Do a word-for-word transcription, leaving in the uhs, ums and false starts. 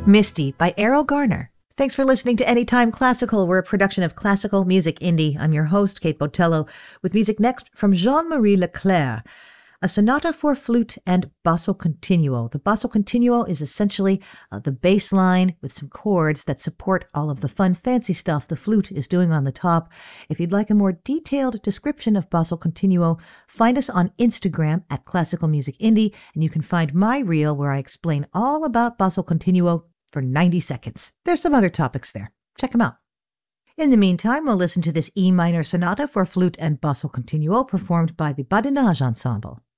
Misty by Errol Garner. Thanks for listening to Anytime Classical. We're a production of Classical Music Indie. I'm your host, Kate Botello, with music next from Jean-Marie Leclerc, a sonata for flute and basso continuo. The basso continuo is essentially uh, the bass line with some chords that support all of the fun, fancy stuff the flute is doing on the top. If you'd like a more detailed description of basso continuo, find us on Instagram at Classical Music Indie, and you can find my reel where I explain all about basso continuo for ninety seconds. There's some other topics there. Check them out. In the meantime, we'll listen to this E minor sonata for flute and basso continuo performed by the Badinage Ensemble.